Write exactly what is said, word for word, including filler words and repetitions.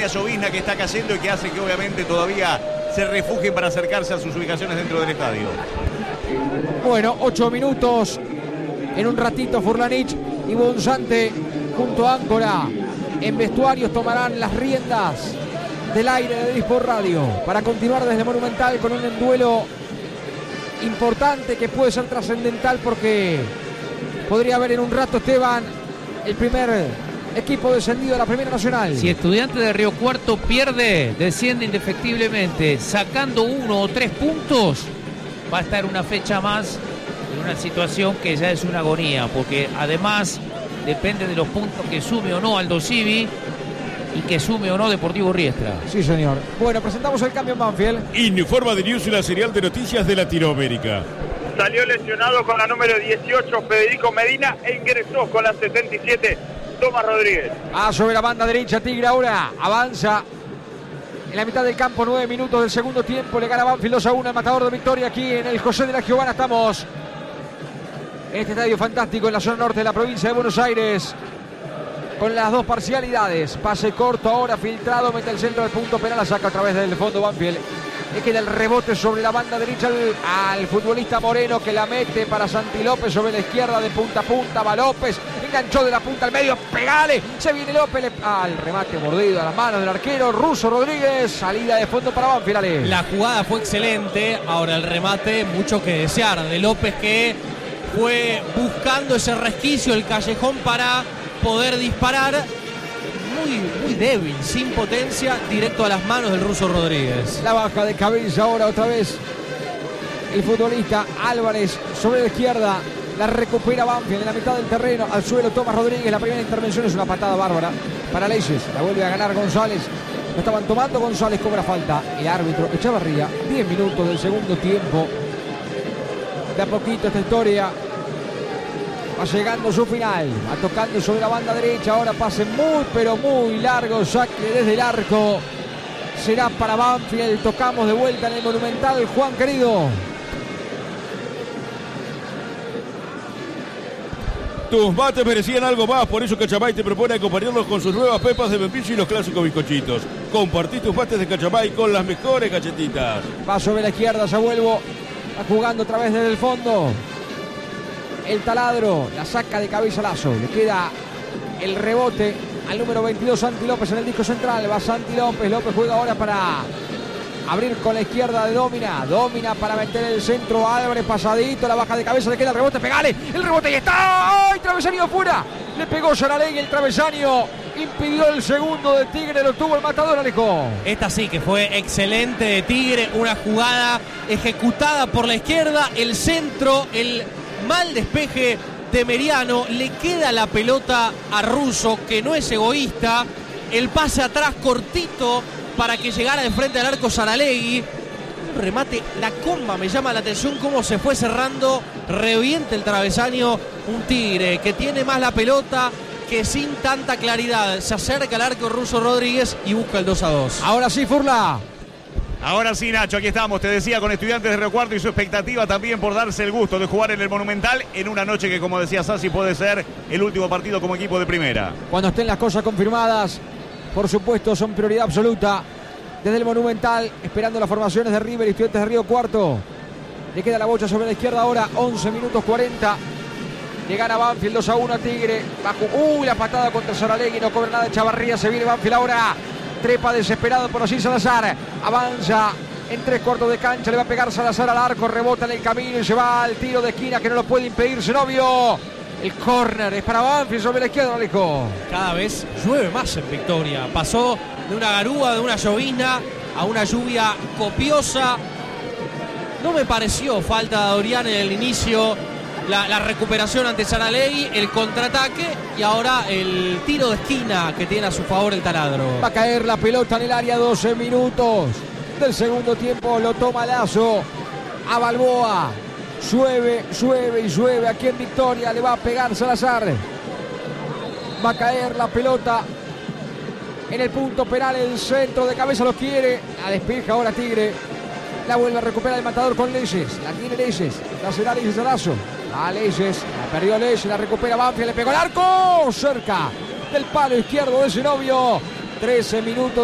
pequeña llovizna que está cayendo y que hace que obviamente todavía se refugien para acercarse a sus ubicaciones dentro del estadio. Bueno, ocho minutos. En un ratito Furlanich y Bonzante junto a Áncora en vestuarios tomarán las riendas del aire de Disport Radio para continuar desde Monumental con un duelo importante que puede ser trascendental porque podría haber en un rato, Esteban, el primer equipo descendido de la Primera Nacional. Si Estudiantes de Río Cuarto pierde, desciende indefectiblemente, sacando uno o tres puntos, va a estar una fecha más en una situación que ya es una agonía, porque además depende de los puntos que sume o no Aldo Civi y que sume o no Deportivo Riestra. Sí, señor. Bueno, presentamos el cambio en Banfield. Informa de News, la serial de noticias de Latinoamérica. Salió lesionado con la número dieciocho Federico Medina e ingresó con la setenta y siete Tomás Rodríguez. Ah, sobre la banda derecha, Tigre ahora avanza en la mitad del campo, nueve minutos del segundo tiempo. Le gana Banfield dos a uno al Matador de Victoria aquí en el José de la Giovana. Estamos en este estadio fantástico en la zona norte de la provincia de Buenos Aires, con las dos parcialidades. Pase corto ahora, filtrado, mete el centro del punto penal, la saca a través del fondo Banfield. Le queda el rebote sobre la banda derecha al, al futbolista Moreno, que la mete para Santi López sobre la izquierda de punta a punta. Va López, enganchó de la punta al medio, pegale, se viene López, le, al remate mordido a las manos del arquero Russo Rodríguez. Salida de fondo para Banfield, Ale. La jugada fue excelente, ahora el remate mucho que desear de López, que fue buscando ese resquicio, el callejón para poder disparar. Muy, muy débil, sin potencia, directo a las manos del Russo Rodríguez. La baja de cabeza ahora otra vez el futbolista Álvarez sobre la izquierda. La recupera Banfield en la mitad del terreno. Al suelo Tomás Rodríguez. La primera intervención es una patada bárbara para Leyes. La vuelve a ganar González. Lo estaban tomando. González cobra falta. El árbitro Echavarría. diez minutos del segundo tiempo. De a poquito esta historia va llegando a su final. Va tocando sobre la banda derecha. Ahora pase muy pero muy largo. Saque desde el arco. Será para Banfield. Tocamos de vuelta en el Monumental. Juan, querido. Tus mates merecían algo más, por eso Cachamay te propone acompañarlos con sus nuevas pepas de membrillo y los clásicos bizcochitos. Compartí tus mates de Cachamay con las mejores galletitas. Va sobre la izquierda, ya vuelvo. Va jugando otra vez desde el fondo. El taladro, la saca de cabeza Lazo. Le queda el rebote al número veintidós, Santi López en el disco central. Va Santi López, López juega ahora para abrir con la izquierda de Domina. Domina para meter el centro. Álvarez pasadito, la baja de cabeza, le queda el rebote. Pegale, el rebote y está. ¡Ay! Travesaño afuera. Le pegó Saralegui el travesaño. Impidió el segundo de Tigre, lo tuvo el Matador, Alejo. Esta sí que fue excelente de Tigre. Una jugada ejecutada por la izquierda. El centro, el mal despeje de Meriano. Le queda la pelota a Russo, que no es egoísta. El pase atrás cortito para que llegara de frente al arco Saralegui. Un remate, la comba, me llama la atención cómo se fue cerrando. Reviente el travesaño. Un Tigre que tiene más la pelota, que sin tanta claridad se acerca al arco Russo Rodríguez y busca el dos a dos. Ahora sí, Furla. Ahora sí, Nacho, aquí estamos, te decía, con Estudiantes de Río Cuarto y su expectativa también por darse el gusto de jugar en el Monumental en una noche que, como decía Sassi, puede ser el último partido como equipo de primera. Cuando estén las cosas confirmadas, por supuesto, son prioridad absoluta desde el Monumental, esperando las formaciones de River y Estudiantes de Río Cuarto. Le queda la bocha sobre la izquierda ahora, once minutos cuarenta. Le gana Banfield dos a uno a Tigre. Bajo, uy, la patada contra Saralegui, no cobra nada de Chavarría, se viene Banfield ahora. Trepa desesperado por así Salazar. Avanza en tres cuartos de cancha, le va a pegar Salazar al arco, rebota en el camino y se va al tiro de esquina que no lo puede impedir Zenobio. El córner es para Banfield sobre la izquierda, Alejo. Cada vez llueve más en Victoria. Pasó de una garúa, de una llovizna, a una lluvia copiosa. No me pareció falta de Dorian en el inicio. La, la recuperación ante Saralegui, el contraataque y ahora el tiro de esquina que tiene a su favor el taladro. Va a caer la pelota en el área, doce minutos del segundo tiempo. Lo toma Lazo a Balboa. Llueve, llueve y llueve aquí en Victoria. Le va a pegar Salazar. Va a caer la pelota en el punto penal. El centro de cabeza lo quiere. La despeja ahora Tigre. La vuelve a recuperar el Matador con Leyes. La tiene Leyes. La será Leyes a Lazo. A Leyes. La perdió Leyes. La recupera Banfield. Le pegó el arco. Cerca del palo izquierdo de Zenobio. trece minutos.